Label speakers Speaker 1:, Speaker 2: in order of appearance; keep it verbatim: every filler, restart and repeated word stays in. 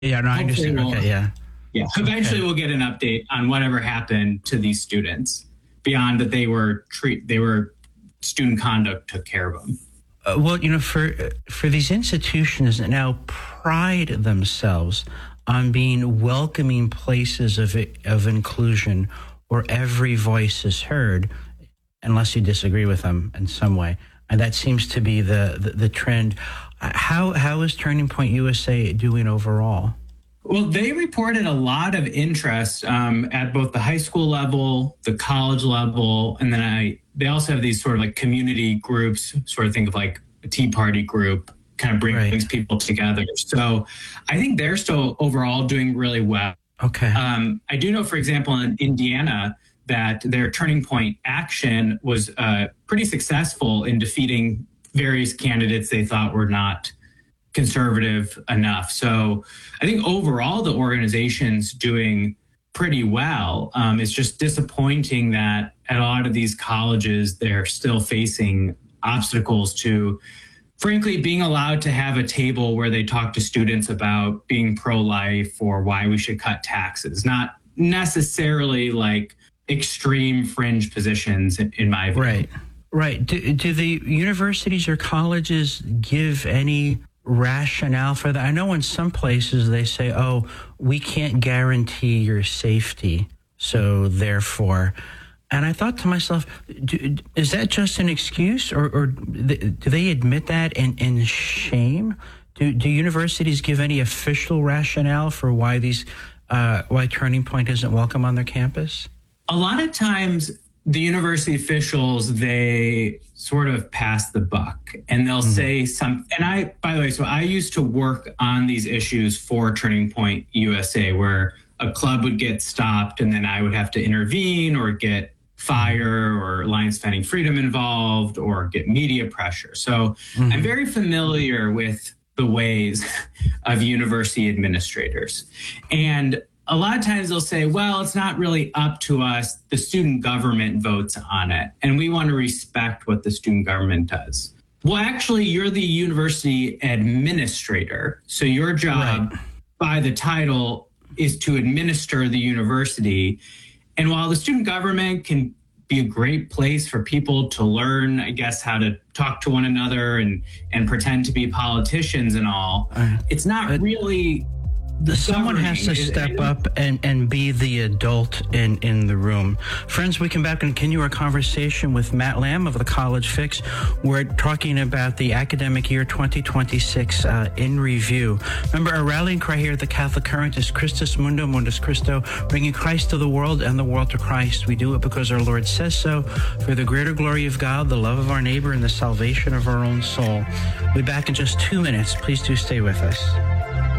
Speaker 1: Yeah, no, I
Speaker 2: hopefully
Speaker 1: understand.
Speaker 2: we'll,
Speaker 1: Okay, yeah.
Speaker 2: yeah, eventually
Speaker 1: Okay.
Speaker 2: we'll get an update on whatever happened to these students beyond that they were treat they were student conduct took care of them.
Speaker 1: Uh, well, you know, for for these institutions that now pride themselves on being welcoming places of of inclusion where every voice is heard, unless you disagree with them in some way, and that seems to be the the, the trend. How how is Turning Point U S A doing overall?
Speaker 2: Well, they reported a lot of interest um, at both the high school level, the college level, and then I. They also have these sort of like community groups, sort of think of like a Tea Party group, kind of brings right. people together. So I think they're still overall doing really well.
Speaker 1: Okay.
Speaker 2: Um, I do know, for example, in Indiana, that their Turning Point action was uh, pretty successful in defeating various candidates they thought were not conservative enough. So I think overall the organization's doing pretty well. Um, it's just disappointing that at a lot of these colleges, they're still facing obstacles to, frankly, being allowed to have a table where they talk to students about being pro-life or why we should cut taxes, not necessarily like extreme fringe positions in, in my view.
Speaker 1: Right, right. Do, do the universities or colleges give any rationale for that? I know in some places they say, oh, we can't guarantee your safety, so therefore. And I thought to myself, do, is that just an excuse, or, or do they admit that in, in shame? Do, do universities give any official rationale for why these, uh, why Turning Point isn't welcome on their campus?
Speaker 2: A lot of times the university officials, they sort of pass the buck and they'll mm-hmm. say something. And I, by the way, so I used to work on these issues for Turning Point U S A, where a club would get stopped and then I would have to intervene or get fire or Alliance Defending Freedom involved or get media pressure. So mm-hmm. I'm very familiar with the ways of university administrators. And a lot of times they'll say, well, it's not really up to us. The student government votes on it, and we want to respect what the student government does. Well, actually, you're the university administrator. So your job, right. by the title, is to administer the university. And while the student government can be a great place for people to learn, I guess, how to talk to one another and, and pretend to be politicians and all, uh, it's not uh, really...
Speaker 1: Someone has to step up and, and be the adult in, in the room. Friends, we come back and continue our conversation with Matt Lamb of the College Fix. We're talking about the academic year twenty twenty-six uh, in review. Remember, our rallying cry here at the Catholic Current is Christus Mundo, Mundus Christo, bringing Christ to the world and the world to Christ. We do it because our Lord says so, for the greater glory of God, the love of our neighbor, and the salvation of our own soul. We'll be back in just two minutes. Please do stay with us.